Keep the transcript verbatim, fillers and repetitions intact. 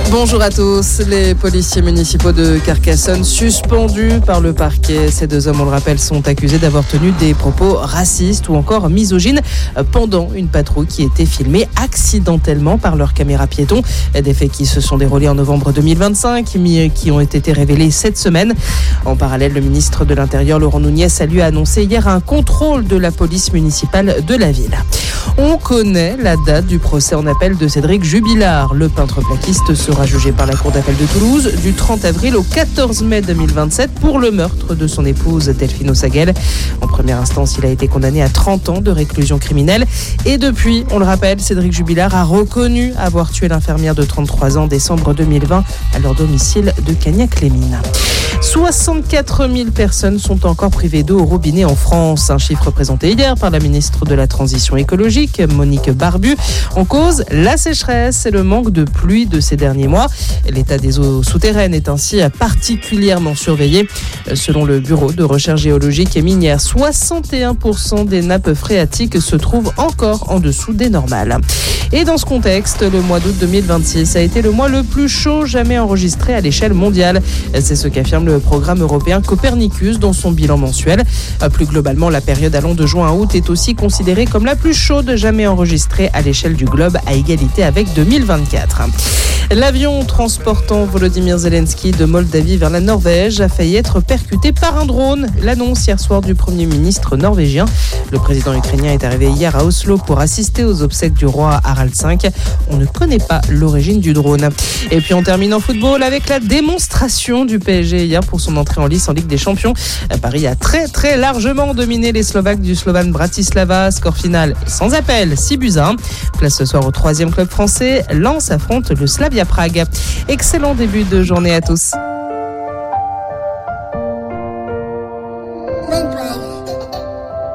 Bonjour à tous. Les policiers municipaux de Carcassonne suspendus par le parquet. Ces deux hommes, on le rappelle, sont accusés d'avoir tenu des propos racistes ou encore misogynes pendant une patrouille qui était filmée accidentellement par leur caméra piéton. Des faits qui se sont déroulés en novembre deux mille vingt-cinq, mais qui ont été révélés cette semaine. En parallèle, le ministre de l'Intérieur, Laurent Nunez, a lui annoncé hier un contrôle de la police municipale de la ville. On connaît la date du procès en appel de Cédric Jubilard. Le peintre plaquiste sera jugé par la Cour d'appel de Toulouse du trente avril au quatorze mai deux mille vingt-sept pour le meurtre de son épouse Delphine Ossaguel. En première instance, il a été condamné à trente ans de réclusion criminelle. Et depuis, on le rappelle, Cédric Jubilard a reconnu avoir tué l'infirmière de trente-trois ans en décembre deux mille vingt à leur domicile de Cagnac-les-Mines. soixante-quatre mille personnes sont encore privées d'eau au robinet en France. Un chiffre présenté hier par la ministre de la Transition écologique, Monique Barbu. En cause, la sécheresse et le manque de pluie de ces derniers mois. L'état des eaux souterraines est ainsi particulièrement surveillé. Selon le Bureau de recherche géologique et minière, soixante et un pour cent des nappes phréatiques se trouvent encore en dessous des normales. Et dans ce contexte, le mois d'août deux mille vingt-six a été le mois le plus chaud jamais enregistré à l'échelle mondiale. C'est ce qu'affirme le programme européen Copernicus dans son bilan mensuel. Plus globalement, la période allant de juin à août est aussi considérée comme la plus chaude jamais enregistrée à l'échelle du globe, à égalité avec deux mille vingt-quatre. L'avion transportant Volodymyr Zelensky de Moldavie vers la Norvège a failli être percuté par un drone. L'annonce hier soir du Premier ministre norvégien. Le président ukrainien est arrivé hier à Oslo pour assister aux obsèques du roi Harald cinq. On ne connaît pas l'origine du drone. Et puis on termine en football avec la démonstration du P S G hier pour son entrée en lice en Ligue des Champions. Paris a très très largement dominé les Slovaques du Slovan Bratislava. Score final sans appel, six buts à un. Place ce soir au troisième club français. Lens affronte le Slavia Prague. Excellent début de journée à tous.